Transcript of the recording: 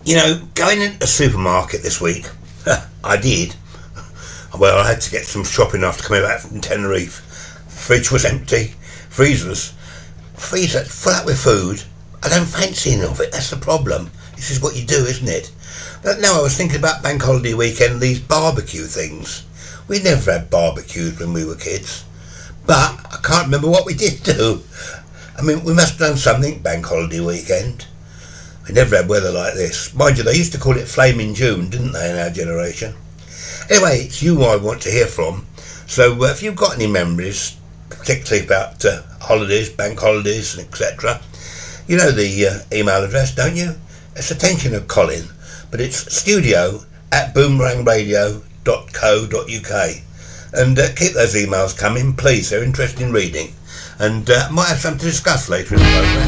You know, going into the supermarket this week, I did. Well, I had to get some shopping after coming back from Tenerife. Fridge was empty. Freezer full up with food. I don't fancy any of it, that's the problem. This is what you do, isn't it? But now I was thinking about bank holiday weekend, these barbecue things. We never had barbecues when we were kids. But I can't remember what we did do. I mean, we must have done something bank holiday weekend. We never had weather like this. Mind you, they used to call it Flaming June, didn't they, in our generation? Anyway, it's you I want to hear from. So if you've got any memories, particularly about holidays, bank holidays, etc., you know the email address, don't you? It's attention of Colin, but it's studio@boomerangradio.co.uk. And keep those emails coming, please. They're interesting reading. And might have something to discuss later in the programme.